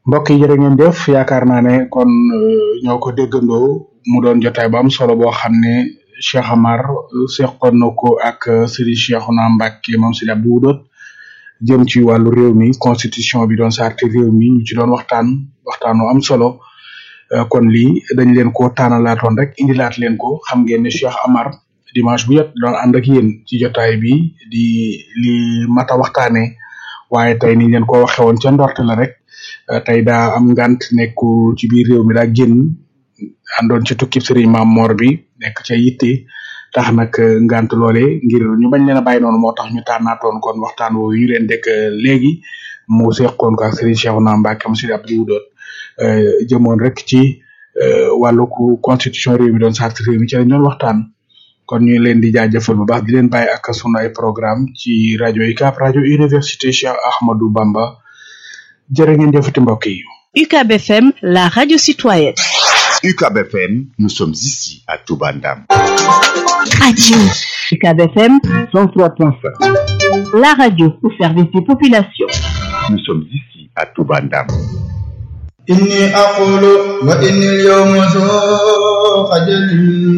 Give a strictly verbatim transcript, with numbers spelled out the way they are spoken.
mbokk yi jërë ngeen def yaakaar naa ne kon ñoo ko déggandoo mu doon jotaay bu am solo boo xam ne Cheikh Amar seqoon na ko ak Serigne Cheikhouna Mbacké moom Serigne Abdou Wodoot jëm ci wàllu réew mi constitution bi doon sarti réew mi ñu ci doon waxtaan waxtaanu am solo kon lii dañ leen ko tànnalaatoon rek indilaat leen ko xam ngeen ne Cheikh Amar dimanche bu yot doon ànd ak yéen ci jotaay bi di li mata waxtaane waaye tey niñ leen ko waxe woon ca ndorte la rek tey daa am ngant nekku ci biir réew mi daa génn àndoon ci tukkib Serigne Mame Mor bi nekk ca yitte tax nag ngant loole ngir ñu bañ leen a bàyyi noonu moo tax ñu tànnaatoon kon waxtaan woowu ñu leen dekk léegi mu seqoon ko ak Serigne Cheikhouna Mbacké mu Serigne Abdou Wodoot jëmoon rek ci wàllu constitution réew mi doon sart réew mi ci lañ doon waxtaan kon ñu leen di jaajëfal bu baax di leen bàyyi ak sunu ay programme ci rajo U C A B rajo Université Cheikh Ahmadou Bamba jërë ngeen jëfati mbokk yi. U C A B F M, la radio citoyenne. U C A B F M, nous sommes ici à Touba Ndam. Radio U C A B F M cent trois point cinq. La radio au service des populations. Nous sommes ici à Touba Ndam. إني أقول وإني اليوم ذو خجل